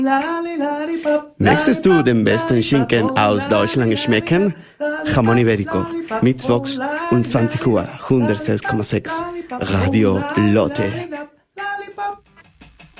Möchtest du den besten Schinken aus Deutschland schmecken? Jamón Ibérico, mittwochs um 20 Uhr, 106,6, Radio Lotte.